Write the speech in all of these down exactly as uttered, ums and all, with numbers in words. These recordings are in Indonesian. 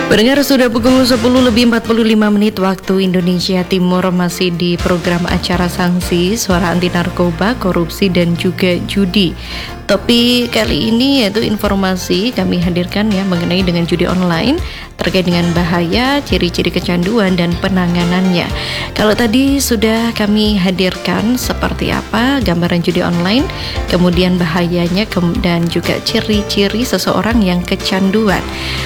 Pendengar, sudah pukul sepuluh lebih empat puluh lima menit waktu Indonesia Timur, masih di program acara Sanksi, Suara Anti Narkoba, Korupsi dan juga Judi. Topik kali ini yaitu informasi kami hadirkan ya mengenai dengan judi online, terkait dengan bahaya, ciri-ciri kecanduan dan penanganannya. Kalau tadi sudah kami hadirkan seperti apa gambaran judi online, kemudian bahayanya dan juga ciri-ciri seseorang yang kecanduan.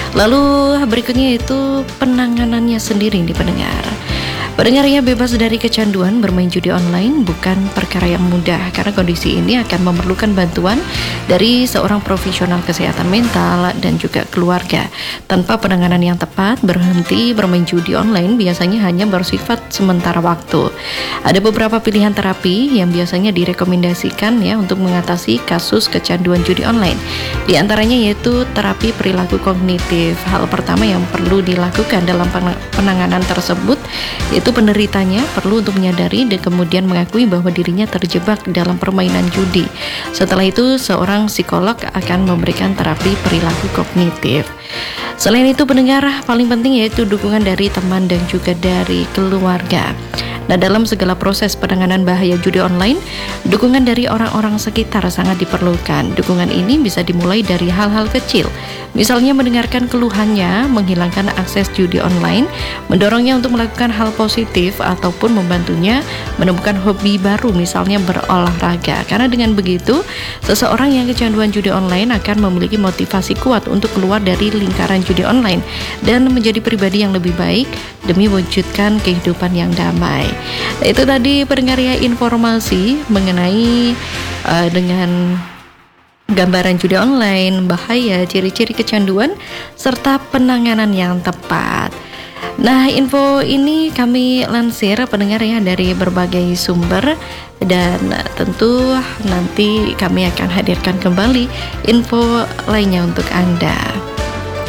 Lalu berikutnya itu penanganannya sendiri nih pendengar. Pendengarnya, bebas dari kecanduan bermain judi online bukan perkara yang mudah, karena kondisi ini akan memerlukan bantuan dari seorang profesional kesehatan mental dan juga keluarga. Tanpa penanganan yang tepat, berhenti bermain judi online biasanya hanya bersifat sementara waktu. Ada beberapa pilihan terapi yang biasanya direkomendasikan ya untuk mengatasi kasus kecanduan judi online. Di antaranya yaitu terapi perilaku kognitif. Hal pertama yang perlu dilakukan dalam penanganan tersebut yaitu penderitanya perlu untuk menyadari dan kemudian mengakui bahwa dirinya terjebak dalam permainan judi. Setelah itu, seorang psikolog akan memberikan terapi perilaku kognitif. Selain itu, pendengar, paling penting yaitu dukungan dari teman dan juga dari keluarga. Nah, dalam segala proses penanganan bahaya judi online, dukungan dari orang-orang sekitar sangat diperlukan. Dukungan ini bisa dimulai dari hal-hal kecil, misalnya mendengarkan keluhannya, menghilangkan akses judi online, mendorongnya untuk melakukan hal positif, ataupun membantunya menemukan hobi baru, misalnya berolahraga. Karena dengan begitu, seseorang yang kecanduan judi online akan memiliki motivasi kuat untuk keluar dari lingkaran judi online dan menjadi pribadi yang lebih baik demi mewujudkan kehidupan yang damai. Nah, itu tadi pendengar ya informasi mengenai uh, dengan gambaran judi online, bahaya, ciri-ciri kecanduan, serta penanganan yang tepat. Nah, info ini kami lansir pendengar ya dari berbagai sumber, dan tentu nanti kami akan hadirkan kembali info lainnya untuk Anda.